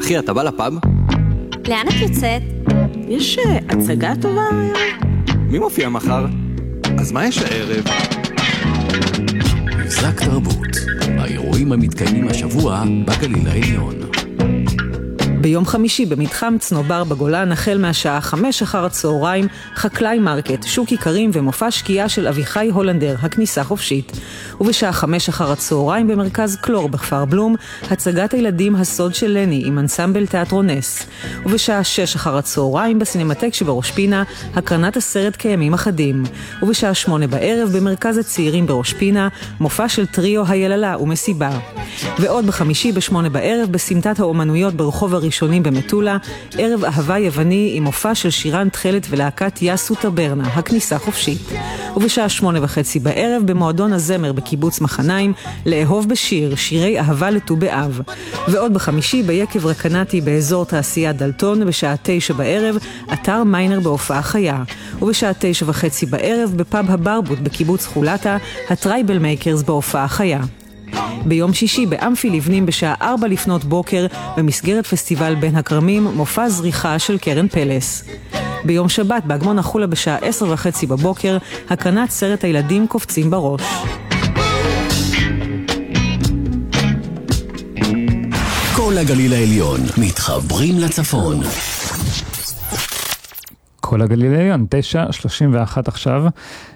אחי, אתה בא לפאב? לאן את יוצאת? יש הצגה טובה היום? מי מופיע מחר? אז מה יש הערב? מבזק תרבות, האירועים המתקיימים השבוע בגליל העליון. ביום חמישי במתחם צנובר בגולן, החל מהשעה 5 אחר הצהריים, חקלאי מרקט, שוק איכרים ומופע שקיעה של אביחי הולנדר, הכניסה חופשית. ובשעה 5 אחר הצהריים במרכז קלור בכפר בלום, הצגת הילדים הסוד של לני עם אנסמבל תיאטרון נס. ובשעה 6 אחר הצהריים בסינמטק שבראש פינה, הקרנת הסרט כימים אחדים. ובשעה 8 בערב במרכז הצעירים בראש פינה, מופע של טריו היללה ומסיבה. ועוד בחמישי ב8 בערב בסמטת האומנויות ברחוב הראשונים במטולה, ערב אהבה יווני עם מופע של שירן תחלת ולהקת יסו טברנה, הכניסה חופשית. ובשעה 8:30 בערב במועדון הזמר בקיבוץ מחניים, לאהוב בשיר, שירי אהבה לט"ו באב. ועוד בחמישי ביקב רקנתי באזור תעשייה דלתון, בשעה 9 בערב, אתר מיינר בהופעה חיה. ובשעה 9:30 בערב בפאב הברבוט בקיבוץ חולתה, הטרייבל מייקרס בהופעה חיה. ביום שישי באמפי לבנים בשעה 4 לפנות בוקר במסגרת פסטיבל בין הכרמים, מופע זריחה של קרן פלס. ביום שבת באגמון החולה בשעה 10:30 בבוקר, הקרנת סרט הילדים קופצים בראש. כל הגליל העליון מתחברים לצפון. כל הגליל העליון, 9:31 עכשיו.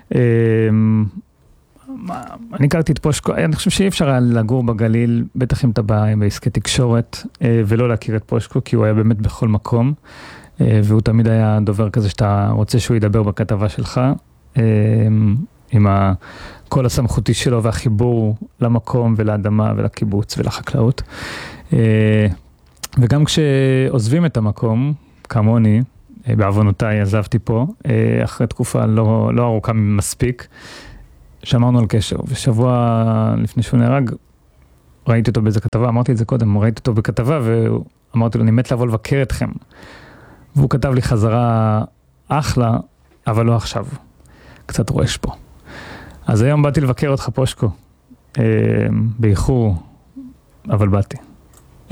אני הכרתי את פושקו, אני חושב שאי אפשר היה לגור בגליל, בטח אם אתה בא בעסקי תקשורת, ולא להכיר את פושקו, כי הוא היה באמת בכל מקום, והוא תמיד היה דובר כזה שאתה רוצה שהוא ידבר בכתבה שלך, עם הקול הסמכותי שלו והחיבור למקום ולאדמה ולקיבוץ ולחקלאות. וגם כשעוזבים את המקום, כמוני, בעוונותיי עזבתי פה, אחרי תקופה לא ארוכה מספיק, שמרנו על קשר, ושבוע לפני שהוא נהרג, ראיתי אותו באיזה כתבה, אמרתי את זה קודם, ראיתי אותו בכתבה, ואמרתי לו, אני מת לבוא לבקר אתכם. והוא כתב לי חזרה אחלה, אבל לא עכשיו. קצת רועש פה. אז היום באתי לבקר אותך פושקו, באיחור, אבל באתי.